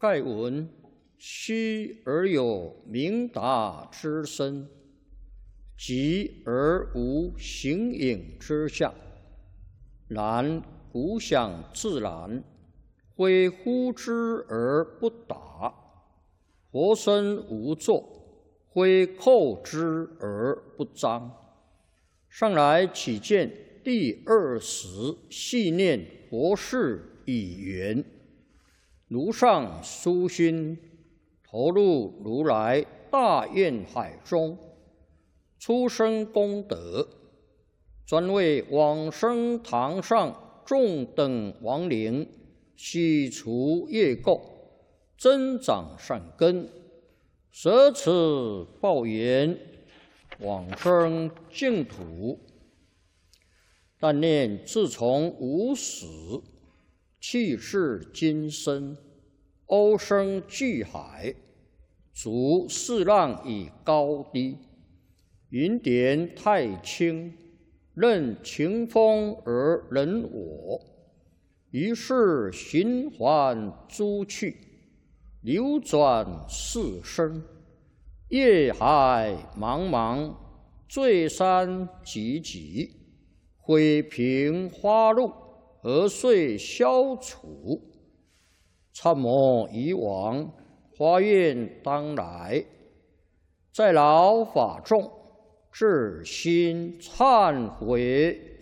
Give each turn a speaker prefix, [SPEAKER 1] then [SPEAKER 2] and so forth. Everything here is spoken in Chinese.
[SPEAKER 1] 盖闻虚而有明达之身，寂而无形影之相。然古想自然，非呼之而不答；活身无作，非叩之而不彰。上来起见第20细念佛事已圆，如上殊心，投入如来大愿海中，出生功德，专为往生堂上众等亡灵洗除业垢，增长善根，舍此报缘，往生净土。但念自从无始，气至今生，欧生巨海，逐四浪以高低，云点太清，任情风而人我。于是循环诸趣，流转四生，业海茫茫，罪山积积，毁平花露，何遂消除？参谋以往，发愿当来，在劳法众，至心忏悔。